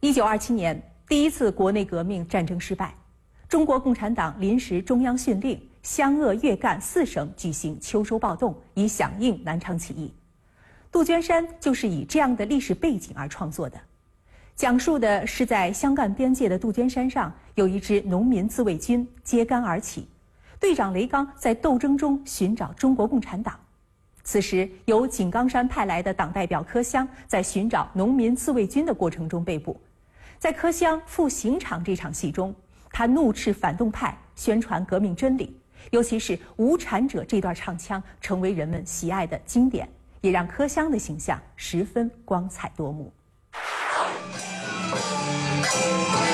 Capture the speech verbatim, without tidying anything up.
一九二七年，第一次国内革命战争失败，中国共产党临时中央训令湘鄂粤赣四省举行秋收暴动，以响应南昌起义。杜鹃山就是以这样的历史背景而创作的，讲述的是在湘赣边界的杜鹃山上有一支农民自卫军揭竿而起，队长雷刚在斗争中寻找中国共产党。此时，由井冈山派来的党代表柯湘在寻找农民自卫军的过程中被捕。在柯湘赴刑场这场戏中，他怒斥反动派，宣传革命真理，尤其是无产者这段唱腔成为人们喜爱的经典，也让柯湘的形象十分光彩夺目。